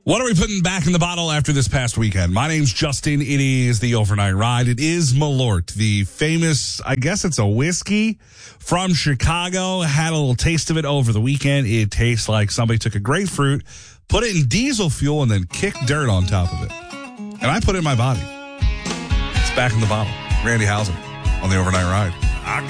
What are we putting back in the bottle after this past weekend? My name's Justin. It is the Overnight Ride. It is Malort, the famous, I guess it's a whiskey from Chicago. Had a little taste of it over the weekend. It tastes like somebody took a grapefruit, put it in diesel fuel, and then kicked dirt on top of it. And I put it in my body. It's back in the bottle. Randy Houser on the Overnight Ride.